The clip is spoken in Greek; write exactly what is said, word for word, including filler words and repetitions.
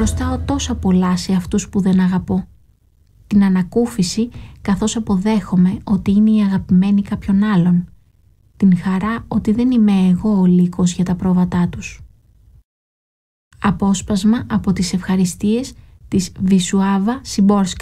χρωστάω τόσα πολλά σε αυτούς που δεν αγαπώ. Την ανακούφιση καθώς αποδέχομαι ότι είναι η αγαπημένη κάποιον άλλον. Την χαρά ότι δεν είμαι εγώ ο λύκος για τα πρόβατά τους. Απόσπασμα από τις ευχαριστίες της Βισουάβα Σιμπόρσκα.